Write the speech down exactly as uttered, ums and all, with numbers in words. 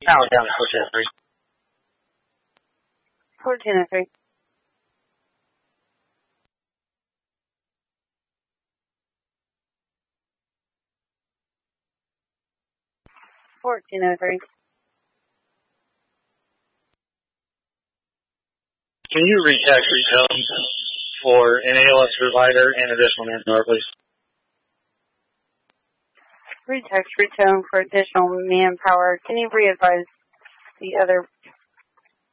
Power down to fourteen oh three. fourteen oh three. fourteen oh three. Can you retext retone for an A L S provider and additional manpower, please? Retext retone for additional manpower. Can you re-advise the other